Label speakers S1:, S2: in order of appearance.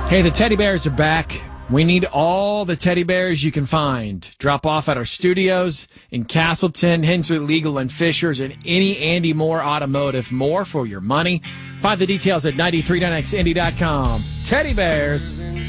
S1: Hey, the teddy bears are back. We need all the teddy bears you can find. Drop off at our studios in Castleton, Hensley Legal and Fishers, and any Andy Moore Automotive. More for your money. Find the details at 939xindy.com. Teddy bears.